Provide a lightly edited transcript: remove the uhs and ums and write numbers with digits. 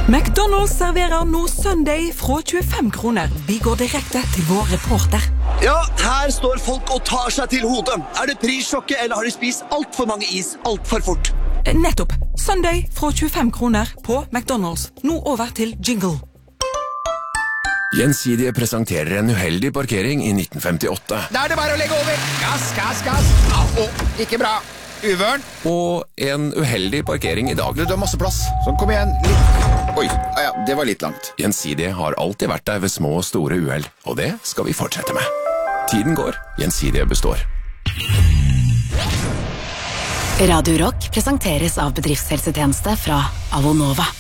McDonald's serverer nå Sunday fra 25 kroner. Vi går direkte til vår reporter. Ja, her står folk og tar seg til hodet. Er det prissjokket, eller har de spist alt for mange is alt for fort? Nettopp. Sunday fra 25 kroner på McDonald's. Nå over til jingle. Gjensidige presenterer en uheldig parkering i 1958. Da er det bare å legge over. Gass, gass, gass. Ikke bra. Uvørn. Og en uheldig parkering i dag. Du har masse plass. Sånn, kom igjen. Litt. Oi, ja, det var litt langt. Gjensidige har alltid vært der ved små og store uheld, og det skal vi fortsette med. Tiden går, Gjensidige består. Radio Rock presenteres av bedriftshelsetjeneste fra Avonova.